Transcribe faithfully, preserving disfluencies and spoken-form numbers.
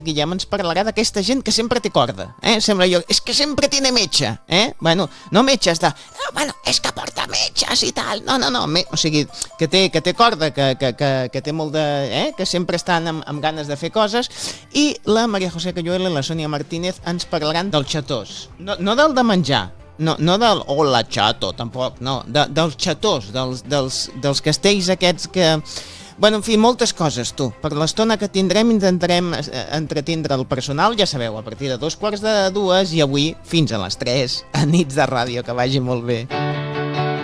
Guillem ens parlarà d'aquesta gent que sempre té corda, eh? Sembla jo, és que sempre tiene metge, eh? Bueno, no metges de, oh, bueno, és que porta metges i tal, no, no, no, me... o sigui, que té, que té corda, que, que, que, que té molt de, eh? Que sempre estan amb, amb ganes de fer coses, i la Maria José Cayuela i la Sònia Martínez ens parlaran dels xatós, no, no del de menjar, no, no del hola chato, tampoc, no, de, dels xatós, dels, dels, dels castells aquests que... Bueno, en fi, moltes coses, tu. Per l'estona que tindrem intentarem entretindre el personal, ja sabeu, a partir de dos quarts de dues i avui fins a les tres, a Nits de Ràdio, que vagi molt bé.